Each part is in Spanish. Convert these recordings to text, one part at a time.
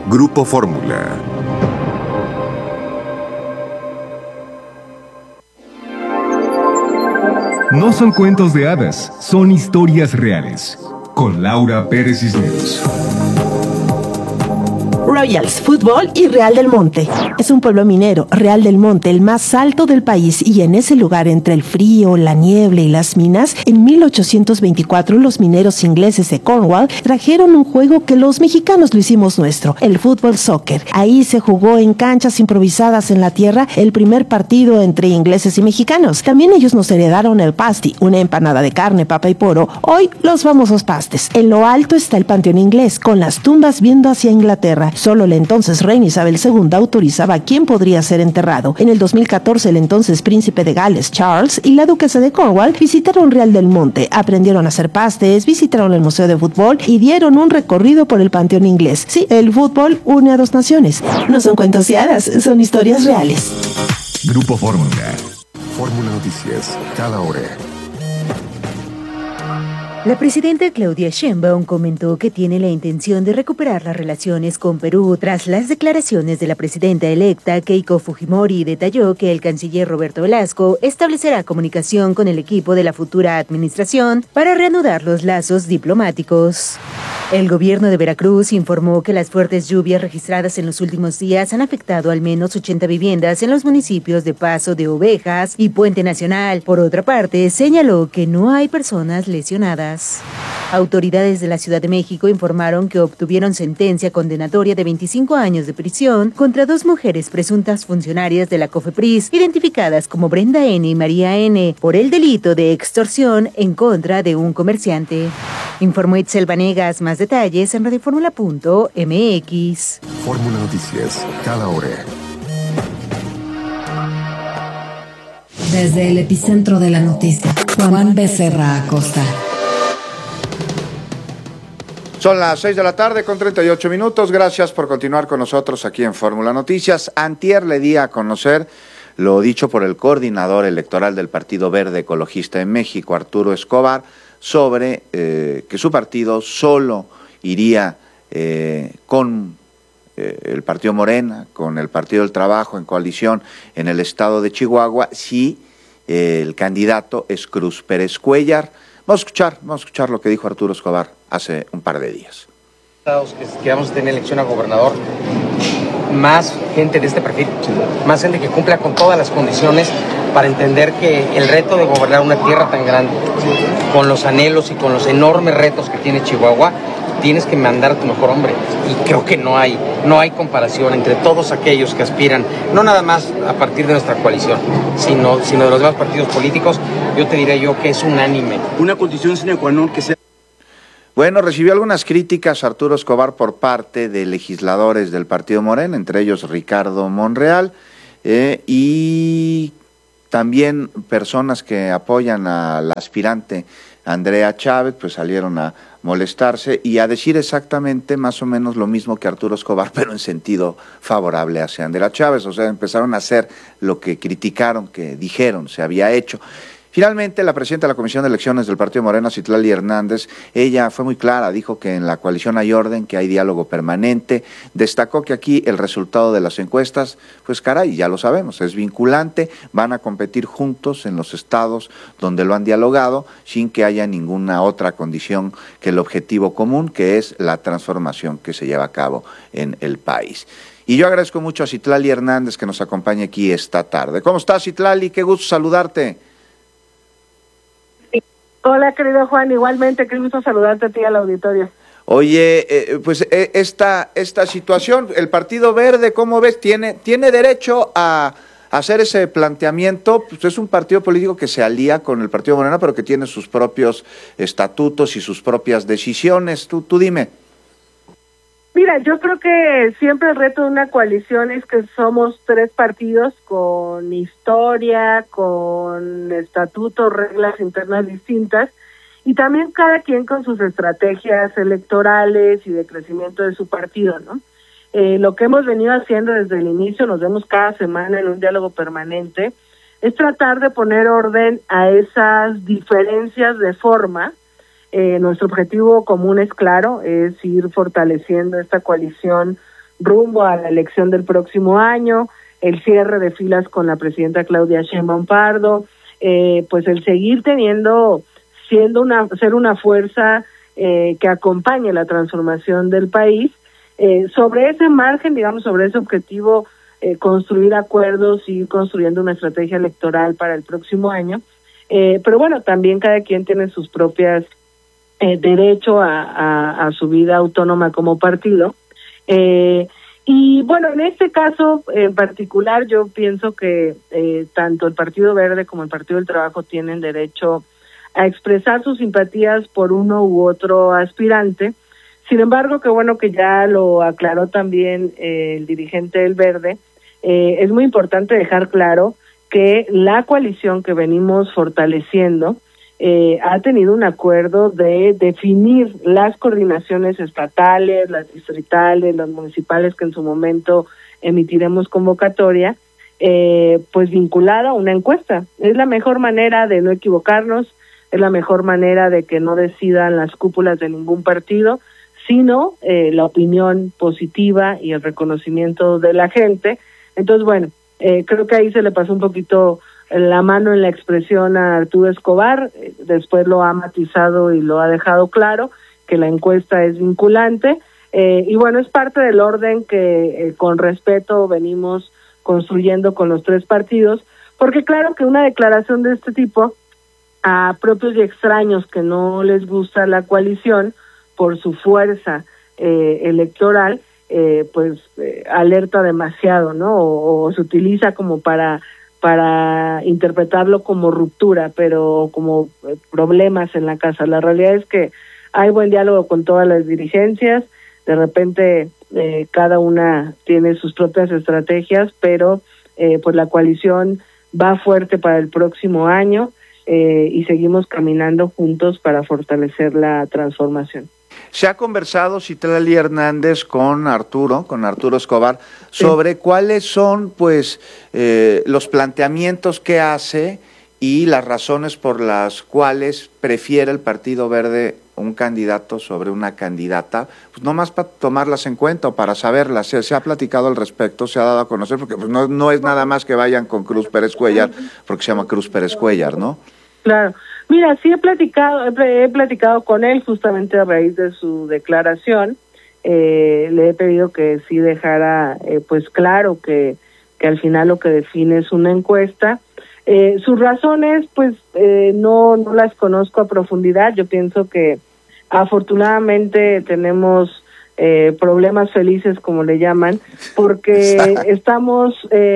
Grupo Fórmula. No son cuentos de hadas, son historias reales. Con Laura Pérez Cisneros. Royals Fútbol y Real del Monte. Es un pueblo minero, Real del Monte, el más alto del país, y en ese lugar, entre el frío, la niebla y las minas, en 1824 los mineros ingleses de Cornwall trajeron un juego que los mexicanos lo hicimos nuestro, el fútbol soccer. Ahí se jugó en canchas improvisadas en la tierra el primer partido entre ingleses y mexicanos. También ellos nos heredaron el pasty, una empanada de carne, papa y poro, hoy los famosos pastes. En lo alto está el panteón inglés, con las tumbas viendo hacia Inglaterra. Solo la entonces reina Isabel II autorizaba quién podría ser enterrado. En el 2014, el entonces príncipe de Gales, Charles, y la duquesa de Cornwall visitaron Real del Monte, aprendieron a hacer pastes, visitaron el museo de fútbol y dieron un recorrido por el panteón inglés. Sí, el fútbol une a dos naciones. No son cuentos y hadas, son historias reales. Grupo Fórmula. Fórmula Noticias, cada hora. La presidenta Claudia Sheinbaum comentó que tiene la intención de recuperar las relaciones con Perú tras las declaraciones de la presidenta electa Keiko Fujimori. Detalló que el canciller Roberto Velasco establecerá comunicación con el equipo de la futura administración para reanudar los lazos diplomáticos. El gobierno de Veracruz informó que las fuertes lluvias registradas en los últimos días han afectado al menos 80 viviendas en los municipios de Paso de Ovejas y Puente Nacional. Por otra parte, señaló que no hay personas lesionadas. Autoridades de la Ciudad de México informaron que obtuvieron sentencia condenatoria de 25 años de prisión contra dos mujeres presuntas funcionarias de la COFEPRIS, identificadas como Brenda N. y María N., por el delito de extorsión en contra de un comerciante. Informó Itzel Vanegas. Más detalles en radioformula.mx. Fórmula Noticias, cada hora. Desde el epicentro de la noticia, Juan Becerra Acosta. Son las 6 de la tarde con 38 minutos. Gracias por continuar con nosotros aquí en Fórmula Noticias. Antier le di a conocer lo dicho por el coordinador electoral del Partido Verde Ecologista en México, Arturo Escobar, sobre que su partido solo iría con el Partido Morena, con el Partido del Trabajo en coalición en el estado de Chihuahua, si el candidato es Cruz Pérez Cuéllar. Vamos a escuchar lo que dijo Arturo Escobar hace un par de días. Que vamos a tener elección a gobernador, más gente de este perfil, más gente que cumpla con todas las condiciones para entender que el reto de gobernar una tierra tan grande, con los anhelos y con los enormes retos que tiene Chihuahua, tienes que mandar a tu mejor hombre. Y creo que no hay comparación entre todos aquellos que aspiran, no nada más a partir de nuestra coalición, sino de los demás partidos políticos. Yo te diré que es unánime. Una condición sine qua non que sea. Bueno, recibió algunas críticas Arturo Escobar por parte de legisladores del Partido Morena, entre ellos Ricardo Monreal, y también personas que apoyan a la aspirante Andrea Chávez, pues salieron a molestarse y a decir exactamente más o menos lo mismo que Arturo Escobar, pero en sentido favorable hacia Andrea Chávez. O sea, empezaron a hacer lo que criticaron, que dijeron se había hecho. Finalmente, la presidenta de la Comisión de Elecciones del Partido Morena, Citlali Hernández, ella fue muy clara, dijo que en la coalición hay orden, que hay diálogo permanente, destacó que aquí el resultado de las encuestas, pues caray, ya lo sabemos, es vinculante, van a competir juntos en los estados donde lo han dialogado, sin que haya ninguna otra condición que el objetivo común, que es la transformación que se lleva a cabo en el país. Y yo agradezco mucho a Citlali Hernández que nos acompañe aquí esta tarde. ¿Cómo estás, Citlali? Qué gusto saludarte. Hola, querido Juan, igualmente, qué gusto saludarte a ti y al auditorio. Oye, pues esta situación, el Partido Verde, ¿cómo ves? ¿Tiene derecho a hacer ese planteamiento? Pues es un partido político que se alía con el Partido Morena, pero que tiene sus propios estatutos y sus propias decisiones. Tú dime. Mira, yo creo que siempre el reto de una coalición es que somos tres partidos con historia, con estatutos, reglas internas distintas, y también cada quien con sus estrategias electorales y de crecimiento de su partido, ¿no? Lo que hemos venido haciendo desde el inicio, nos vemos cada semana en un diálogo permanente, es tratar de poner orden a esas diferencias de forma. Nuestro objetivo común es claro, es ir fortaleciendo esta coalición rumbo a la elección del próximo año, el cierre de filas con la presidenta Claudia Sheinbaum Pardo, pues el seguir ser una fuerza que acompañe la transformación del país. Sobre ese margen, digamos, sobre ese objetivo, construir acuerdos y ir construyendo una estrategia electoral para el próximo año. Pero bueno, también cada quien tiene sus propias derecho a su vida autónoma como partido. Y bueno, en este caso en particular yo pienso que tanto el Partido Verde como el Partido del Trabajo tienen derecho a expresar sus simpatías por uno u otro aspirante. Sin embargo, qué bueno que ya lo aclaró también el dirigente del Verde. Es muy importante dejar claro que la coalición que venimos fortaleciendo ha tenido un acuerdo de definir las coordinaciones estatales, las distritales, las municipales, que en su momento emitiremos convocatoria, pues vinculada a una encuesta. Es la mejor manera de no equivocarnos, es la mejor manera de que no decidan las cúpulas de ningún partido, sino la opinión positiva y el reconocimiento de la gente. Entonces, bueno, creo que ahí se le pasó un poquito la mano en la expresión a Arturo Escobar, después lo ha matizado y lo ha dejado claro, que la encuesta es vinculante, y bueno, es parte del orden que con respeto venimos construyendo con los tres partidos, porque claro que una declaración de este tipo a propios y extraños que no les gusta la coalición por su fuerza electoral, pues alerta demasiado, ¿no? O se utiliza como para interpretarlo como ruptura, pero como problemas en la casa. La realidad es que hay buen diálogo con todas las dirigencias, de repente cada una tiene sus propias estrategias, pero pues la coalición va fuerte para el próximo año y seguimos caminando juntos para fortalecer la transformación. Se ha conversado Citlali Hernández con Arturo Escobar, sobre cuáles son pues los planteamientos que hace y las razones por las cuales prefiere el Partido Verde un candidato sobre una candidata, pues nomás para tomarlas en cuenta o para saberlas. Se ha platicado al respecto, se ha dado a conocer, porque pues no es nada más que vayan con Cruz Pérez Cuéllar, porque se llama Cruz Pérez Cuéllar, ¿no? Claro. Mira, sí he platicado con él justamente a raíz de su declaración. Le he pedido que sí dejara pues claro que al final lo que define es una encuesta. Sus razones pues no las conozco a profundidad. Yo pienso que afortunadamente tenemos problemas felices, como le llaman, porque estamos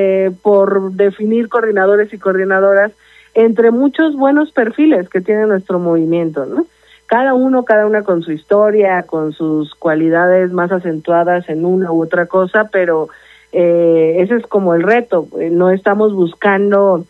por definir coordinadores y coordinadoras entre muchos buenos perfiles que tiene nuestro movimiento, ¿no? Cada una con su historia, con sus cualidades más acentuadas en una u otra cosa, pero ese es como el reto. No estamos buscando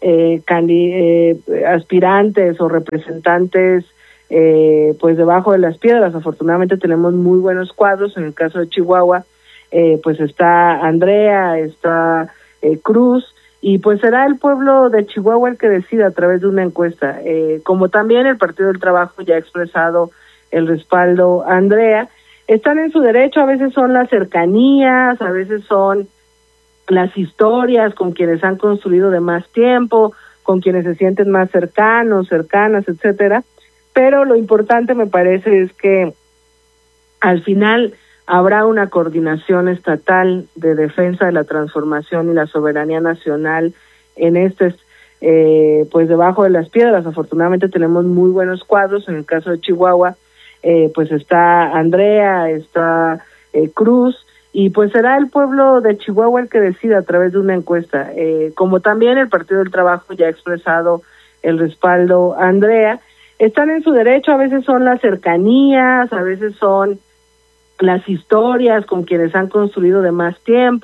aspirantes o representantes pues debajo de las piedras. Afortunadamente tenemos muy buenos cuadros. En el caso de Chihuahua, pues está Andrea, está Cruz, y pues será el pueblo de Chihuahua el que decida a través de una encuesta. Como también el Partido del Trabajo ya ha expresado el respaldo a Andrea, están en su derecho. A veces son las cercanías, a veces son las historias con quienes han construido de más tiempo, con quienes se sienten más cercanos, cercanas, etcétera. Pero lo importante me parece es que al final habrá una coordinación estatal de defensa de la transformación y la soberanía nacional en pues debajo de las piedras. Afortunadamente tenemos muy buenos cuadros. En el caso de Chihuahua, pues está Andrea, está Cruz, y pues será el pueblo de Chihuahua el que decida a través de una encuesta. Como también el Partido del Trabajo ya ha expresado el respaldo a Andrea, están en su derecho. A veces son las cercanías, a veces son las historias con quienes han construido de más tiempo,